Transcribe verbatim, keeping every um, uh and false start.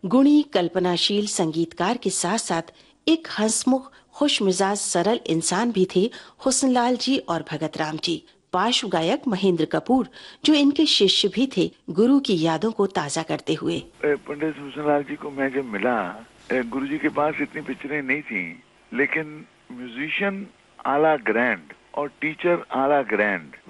गुणी कल्पनाशील संगीतकार के साथ साथ एक हंसमुख खुश मिजाज सरल इंसान भी थे हुस्नलाल जी और भगत राम जी। पार्श्व गायक महेंद्र कपूर, जो इनके शिष्य भी थे, गुरु की यादों को ताजा करते हुए। पंडित हुस्नलाल जी को मैं जब मिला, गुरु जी के पास इतनी पिक्चरें नहीं थी, लेकिन म्यूजिशियन आला ग्रैंड और टीचर आला ग्रैंड